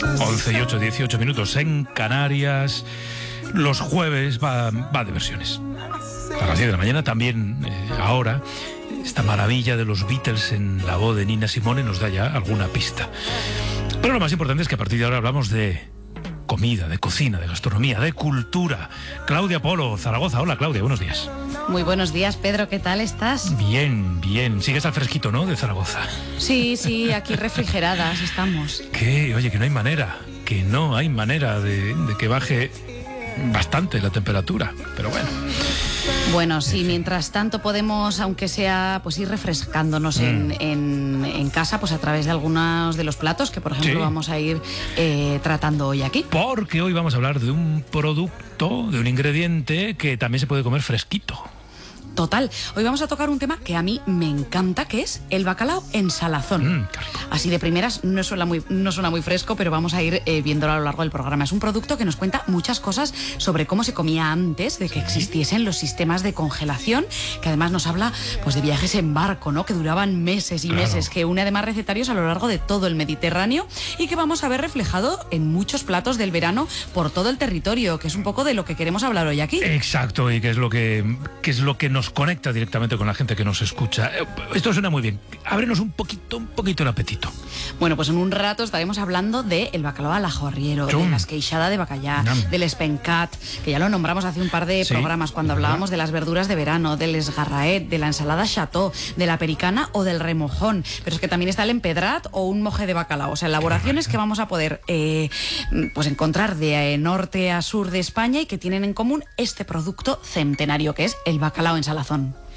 11 y 8, 18 minutos en Canarias. Los jueves va de versiones. A las 10 de la mañana también, ahora, esta maravilla de los Beatles en la voz de Nina Simone nos da ya alguna pista. Pero lo más importante es que a partir de ahora hablamos de comida, de cocina, de gastronomía, de cultura. Claudia Polo, Zaragoza. Hola, Claudia, buenos días. Muy buenos días, Pedro, ¿qué tal estás? Bien, bien. Sigues al fresquito, ¿no?, de Zaragoza. Sí, aquí refrigeradas estamos. ¿Qué? Oye, que no hay manera de que baje bastante la temperatura, pero bueno. Bueno, sí, mientras tanto podemos, aunque sea, pues ir refrescándonos en casa, pues a través de algunos de los platos que, por ejemplo, vamos a ir tratando hoy aquí. Porque hoy vamos a hablar de un producto, de un ingrediente que también se puede comer fresquito. Total. Hoy vamos a tocar un tema que a mí me encanta, que es el bacalao en salazón. Así de primeras no suena muy fresco, pero vamos a ir viéndolo a lo largo del programa. Es un producto que nos cuenta muchas cosas sobre cómo se comía antes de que existiesen los sistemas de congelación, que además nos habla pues de viajes en barco, ¿no?, que duraban meses y meses, que une además recetarios a lo largo de todo el Mediterráneo y que vamos a ver reflejado en muchos platos del verano por todo el territorio, que es un poco de lo que queremos hablar hoy aquí. Exacto, y que es lo que nos conecta directamente con la gente que nos escucha. Esto suena muy bien. Ábrenos un poquito el apetito. Bueno, pues en un rato estaremos hablando del bacalao al ajorriero, de la esqueixada de bacallà, del espencat, que ya lo nombramos hace un par de programas cuando hablábamos de las verduras de verano, del esgarraet, de la ensalada chateau, de la pericana o del remojón. Pero es que también está el empedrat o un moje de bacalao. O sea, elaboraciones que vamos a poder pues encontrar de norte a sur de España y que tienen en común este producto centenario, que es el bacalao en salazón.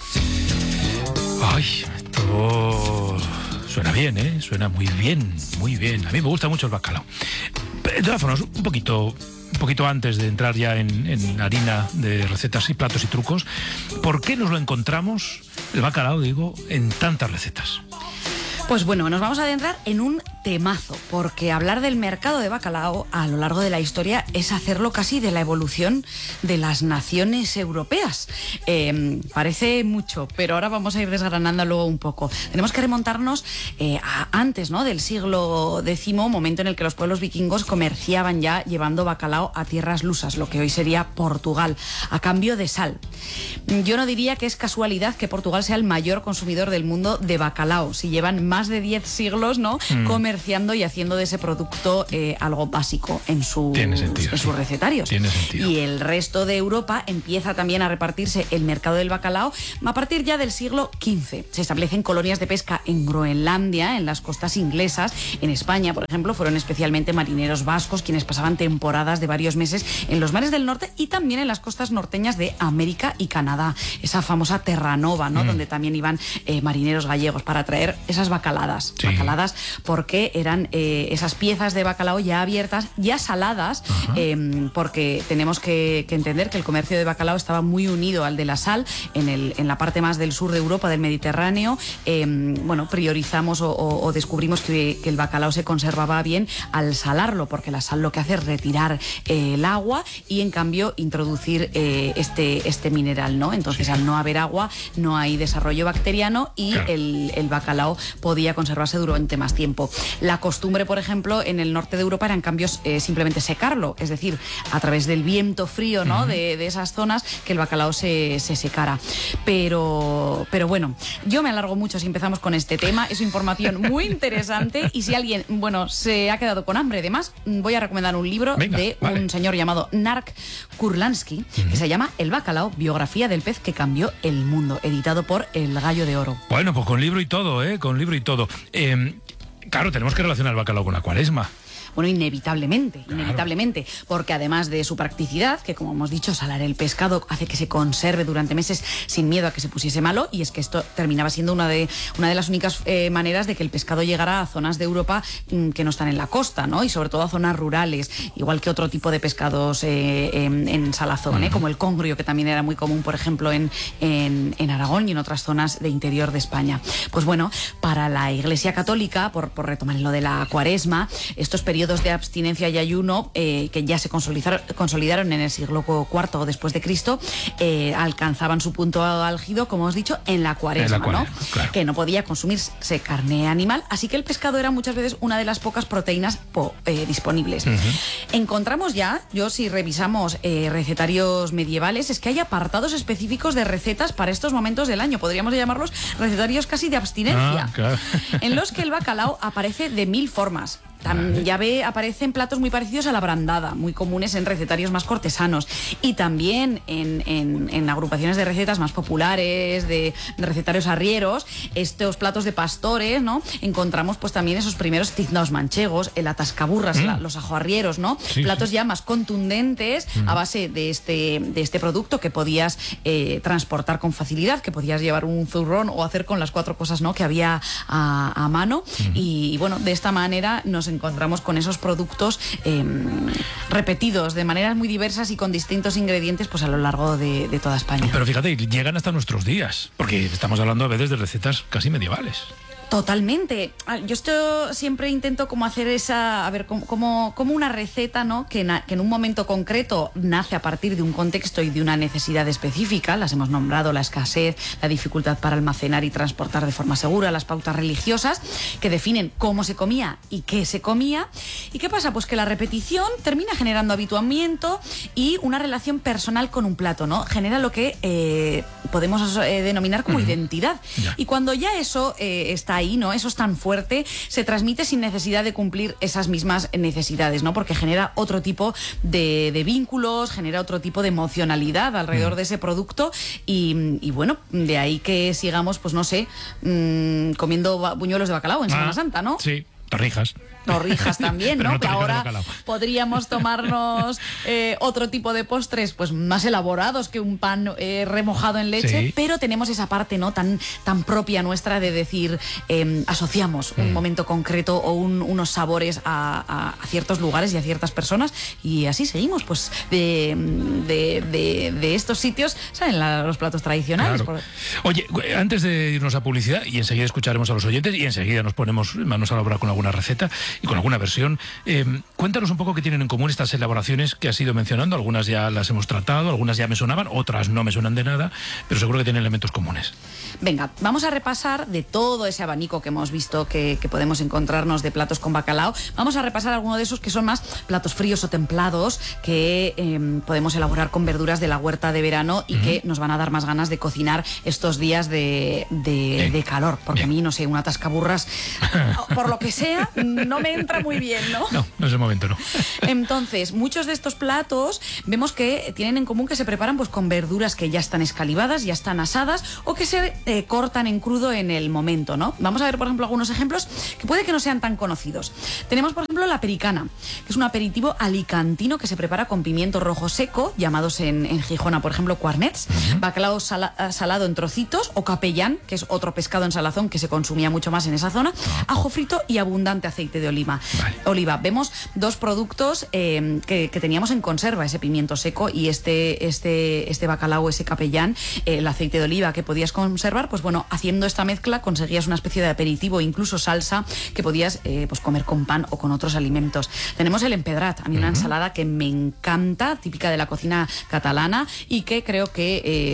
Ay, esto suena bien, ¿eh? Suena muy bien, muy bien. A mí me gusta mucho el bacalao. De todas formas, un poquito antes de entrar ya en harina de recetas y platos y trucos, ¿por qué nos lo encontramos, el bacalao, digo, en tantas recetas? Pues bueno, nos vamos a adentrar en un temazo, porque hablar del mercado de bacalao a lo largo de la historia es hacerlo casi de la evolución de las naciones europeas. Parece mucho, pero ahora vamos a ir desgranándolo un poco. Tenemos que remontarnos a antes, ¿no?, del siglo X, momento en el que los pueblos vikingos comerciaban ya llevando bacalao a tierras lusas, lo que hoy sería Portugal, a cambio de sal. Yo no diría que es casualidad que Portugal sea el mayor consumidor del mundo de bacalao, si llevan más de 10 siglos, ¿no?, comerciando y haciendo de ese producto algo básico en sus recetarios. Tiene sentido. Y el resto de Europa empieza también a repartirse el mercado del bacalao a partir ya del siglo XV. Se establecen colonias de pesca en Groenlandia, en las costas inglesas. En España, por ejemplo, fueron especialmente marineros vascos quienes pasaban temporadas de varios meses en los mares del norte y también en las costas norteñas de América y Canadá. Esa famosa Terranova, ¿no?, donde también iban marineros gallegos para traer esas bacaladas. Bacaladas porque eran esas piezas de bacalao ya abiertas, ya saladas, porque tenemos que entender que el comercio de bacalao estaba muy unido al de la sal en la parte más del sur de Europa, del Mediterráneo. Priorizamos o descubrimos que el bacalao se conservaba bien al salarlo, porque la sal lo que hace es retirar el agua y en cambio introducir este mineral, ¿no? Entonces, al no haber agua no hay desarrollo bacteriano y el bacalao podía conservarse durante más tiempo. La costumbre, por ejemplo, en el norte de Europa era en cambio simplemente secarlo, es decir, a través del viento frío, ¿no?, de esas zonas, que el bacalao se secara. Pero bueno, yo me alargo mucho si empezamos con este tema. Es información muy interesante y si alguien, se ha quedado con hambre, además, voy a recomendar un libro un señor llamado Nark Kurlansky, que se llama El bacalao, biografía del pez que cambió el mundo, editado por El Gallo de Oro. Bueno, pues con libro y todo, con libro y todo. Claro, tenemos que relacionar el bacalao con la Cuaresma. Bueno, inevitablemente, porque además de su practicidad, que como hemos dicho, salar el pescado hace que se conserve durante meses sin miedo a que se pusiese malo, y es que esto terminaba siendo una de las únicas maneras de que el pescado llegara a zonas de Europa que no están en la costa, ¿no?, y sobre todo a zonas rurales, igual que otro tipo de pescados en salazón, como el congrio, que también era muy común, por ejemplo, en Aragón y en otras zonas de interior de España. Pues bueno, para la Iglesia Católica, por retomar lo de la Cuaresma, estos periodos periodos de abstinencia y ayuno que ya se consolidaron en el siglo IV después de Cristo, alcanzaban su punto álgido, como os he dicho, en la Cuaresma, ¿no? Claro. Que no podía consumirse carne animal, así que el pescado era muchas veces una de las pocas proteínas disponibles. Encontramos ya, si revisamos recetarios medievales, es que hay apartados específicos de recetas para estos momentos del año. Podríamos llamarlos recetarios casi de abstinencia, claro. en los que el bacalao aparece de 1000 formas. Ya aparecen platos muy parecidos a la brandada, muy comunes en recetarios más cortesanos, y también en agrupaciones de recetas más populares, de recetarios arrieros, estos platos de pastores, ¿no? Encontramos pues también esos primeros tiznaos manchegos, el atascaburras, los ajoarrieros, ¿no? Sí, platos ya más contundentes a base de este producto que podías transportar con facilidad, que podías llevar un zurrón o hacer con las 4 cosas, ¿no?, que había a mano. Y bueno, de esta manera nos encontramos con esos productos repetidos de maneras muy diversas y con distintos ingredientes pues a lo largo de toda España. Pero fíjate, llegan hasta nuestros días, porque estamos hablando a veces de recetas casi medievales. Totalmente. Yo esto siempre intento como hacer como una receta, ¿no?, que en un momento concreto nace a partir de un contexto y de una necesidad específica. Las hemos nombrado: la escasez, la dificultad para almacenar y transportar de forma segura, las pautas religiosas que definen cómo se comía y qué se comía. ¿Y qué pasa? Pues que la repetición termina generando habituamiento y una relación personal con un plato, ¿no? Genera lo que podemos denominar como identidad. Ya. Y cuando ya eso está ahí, ¿no?, eso es tan fuerte, se transmite sin necesidad de cumplir esas mismas necesidades, ¿no? Porque genera otro tipo de vínculos, genera otro tipo de emocionalidad alrededor de ese producto y bueno, de ahí que sigamos, pues no sé, comiendo buñuelos de bacalao en Semana Santa, ¿no? Sí, torrijas. Torrijas también, ¿no? Que ahora bacalao. podríamos tomarnos otro tipo de postres pues más elaborados que un pan remojado en leche, Sí. pero tenemos esa parte, ¿no?, tan propia nuestra de decir, asociamos un momento concreto o unos sabores a ciertos lugares y a ciertas personas, y así seguimos, pues de estos sitios salen los platos tradicionales. Claro. Oye, antes de irnos a publicidad, y enseguida escucharemos a los oyentes y enseguida nos ponemos manos a la obra con alguna receta y con alguna versión, cuéntanos un poco qué tienen en común estas elaboraciones que has ido mencionando. Algunas ya las hemos tratado, algunas ya me sonaban, otras no me suenan de nada, pero seguro que tienen elementos comunes. Venga, vamos a repasar de todo ese abanico que hemos visto que podemos encontrarnos de platos con bacalao. Vamos a repasar algunos de esos que son más platos fríos o templados que podemos elaborar con verduras de la huerta de verano y que nos van a dar más ganas de cocinar estos días de calor. Porque a mí, no sé, una atascaburras, por lo que sea, no me entra muy bien, ¿no? No es el momento, no. Entonces, muchos de estos platos vemos que tienen en común que se preparan pues con verduras que ya están escalivadas, ya están asadas o que se cortan en crudo en el momento, ¿no? Vamos a ver, por ejemplo, algunos ejemplos que puede que no sean tan conocidos. Tenemos, por ejemplo, la pericana, que es un aperitivo alicantino que se prepara con pimiento rojo seco, llamados en Gijona, por ejemplo, cuarnets, bacalao salado en trocitos, o capellán, que es otro pescado en salazón que se consumía mucho más en esa zona, ajo frito y abundante aceite de oliva. Vemos dos productos que teníamos en conserva, ese pimiento seco y este bacalao, ese capellán, el aceite de oliva que podías conservar. Pues bueno, haciendo esta mezcla conseguías una especie de aperitivo, incluso salsa, que podías pues comer con pan o con otros alimentos. Tenemos el empedrat, a mí una ensalada que me encanta, típica de la cocina catalana y que creo que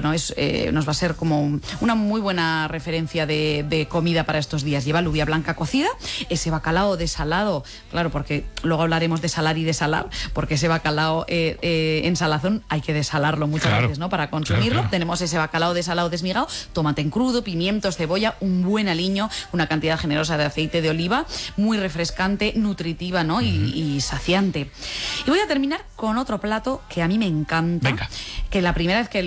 nos va a ser como una muy buena referencia de comida para estos días. Lleva alubia blanca cocida, ese bacalao desalado, claro, porque luego hablaremos de salar y desalar, porque ese bacalao en salazón hay que desalarlo muchas veces, ¿no?, para consumirlo. Claro. Tenemos ese bacalao desalado desmigado, tomate en crudo, pimientos, cebolla, un buen aliño, una cantidad generosa de aceite de oliva, muy refrescante, nutritiva, ¿no?, y saciante. Y voy a terminar con otro plato que a mí me encanta. Venga. Que la primera vez que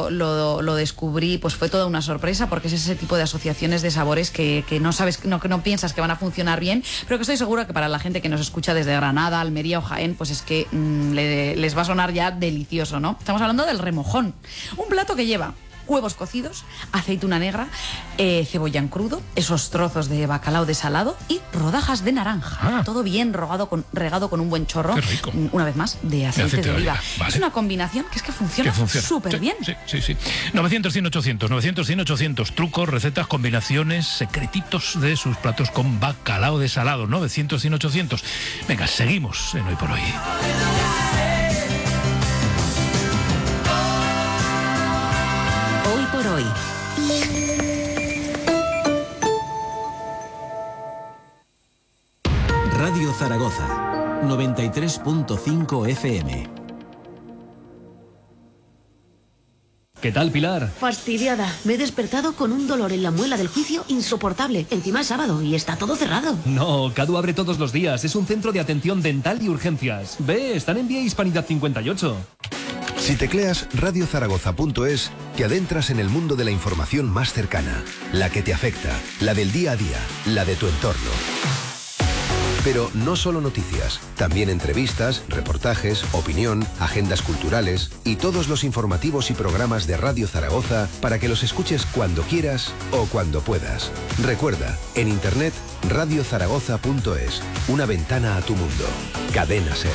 lo descubrí pues fue toda una sorpresa, porque es ese tipo de asociaciones de sabores que no sabes, que no piensas que van a funcionar bien, pero que estoy segura que para la gente que nos escucha desde Granada, Almería o Jaén, pues es que les va a sonar ya delicioso, ¿no? Estamos hablando del remojón, un plato que lleva huevos cocidos, aceituna negra, cebolla en crudo, esos trozos de bacalao desalado y rodajas de naranja. Todo bien regado con un buen chorro, una vez más, de aceite de oliva. Vale. Es una combinación que es que funciona súper bien. Sí. 900, 100, 800, 900, 100, 800. Trucos, recetas, combinaciones, secretitos de sus platos con bacalao desalado. 900, 100, 800. Venga, seguimos en Hoy por Hoy. Hoy por Hoy. Radio Zaragoza, 93.5 FM. ¿Qué tal, Pilar? Fastidiada. Me he despertado con un dolor en la muela del juicio insoportable. Encima es sábado y está todo cerrado. No, Cadu abre todos los días. Es un centro de atención dental y urgencias. Ve, están en Vía Hispanidad 58. Si tecleas radiozaragoza.es, te adentras en el mundo de la información más cercana, la que te afecta, la del día a día, la de tu entorno. Pero no solo noticias, también entrevistas, reportajes, opinión, agendas culturales y todos los informativos y programas de Radio Zaragoza para que los escuches cuando quieras o cuando puedas. Recuerda, en internet radiozaragoza.es, una ventana a tu mundo. Cadena SER.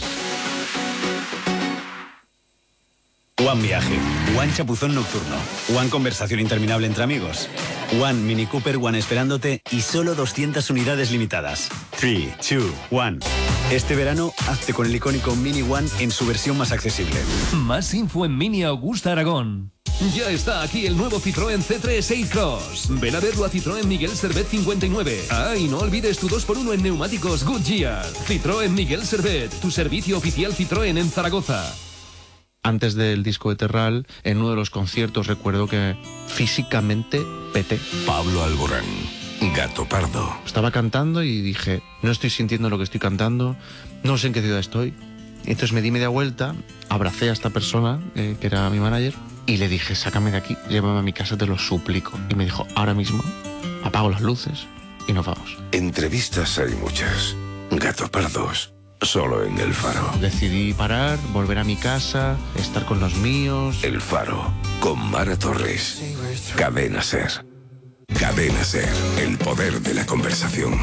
One viaje, One chapuzón nocturno, One conversación interminable entre amigos, One Mini Cooper One esperándote y solo 200 unidades limitadas. 3, 2, 1. Este verano, hazte con el icónico Mini One en su versión más accesible. Más info en Mini Augusta Aragón. Ya está aquí el nuevo Citroën C3 8-Cross. Ven a verlo a Citroën Miguel Servet 59. Ah, y no olvides tu 2x1 en neumáticos Goodyear. Citroën Miguel Servet, tu servicio oficial Citroën en Zaragoza. Antes del disco de Terral, en uno de los conciertos recuerdo que físicamente peté. Pablo Alborán, Gato Pardo. Estaba cantando y dije, no estoy sintiendo lo que estoy cantando, no sé en qué ciudad estoy. Entonces me di media vuelta, abracé a esta persona, que era mi manager, y le dije, sácame de aquí, llévame a mi casa, te lo suplico. Y me dijo, ahora mismo, apago las luces y nos vamos. Entrevistas hay muchas. Gato Pardos. Solo en El Faro. Decidí parar, volver a mi casa, estar con los míos. El Faro, con Mara Torres. Cadena SER. Cadena SER, el poder de la conversación.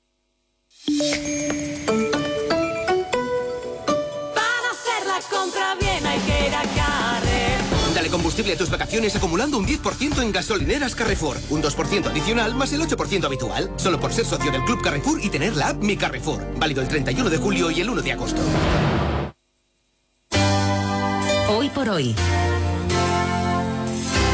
Para hacer la compra bien hay que ir a Carrefour. Dale combustible a tus vacaciones acumulando un 10% en gasolineras Carrefour. Un 2% adicional más el 8% habitual. Solo por ser socio del Club Carrefour y tener la app Mi Carrefour. Válido el 31 de julio y el 1 de agosto. Hoy por Hoy.